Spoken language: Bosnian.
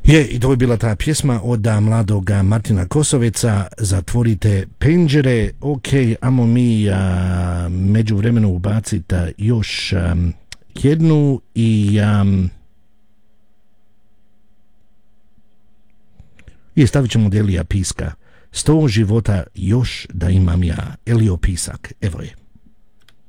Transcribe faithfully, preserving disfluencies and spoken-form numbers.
Je, i to je bila ta pjesma od mladoga Martina Kosoveca, Zatvorite penđere. Ok, amo mi a, među vremenu ubaciti još a, jednu i a, i stavit ćemo Delija Piska. Sto života još da imam ja. Elio Pisak, evo je.